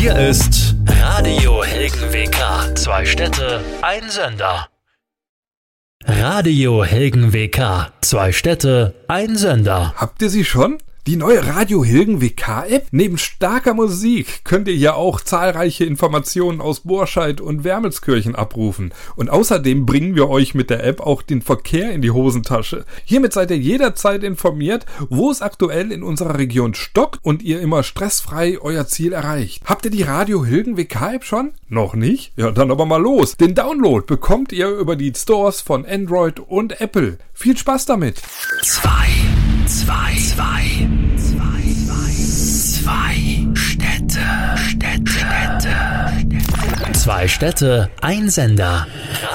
Hier ist Radio Helgen WK. 2 Städte, ein Sender. Radio Helgen WK. 2 Städte, ein Sender. Habt ihr sie schon? Die neue Radio Hilgen WK-App? Neben starker Musik könnt ihr ja auch zahlreiche Informationen aus Borscheid und Wermelskirchen abrufen. Und außerdem bringen wir euch mit der App auch den Verkehr in die Hosentasche. Hiermit seid ihr jederzeit informiert, wo es aktuell in unserer Region stockt und ihr immer stressfrei euer Ziel erreicht. Habt ihr die Radio Hilgen WK-App schon? Noch nicht? Ja, dann aber mal los. Den Download bekommt ihr über die Stores von Android und Apple. Viel Spaß damit! 2 Städte, 2 Städte, ein Sender.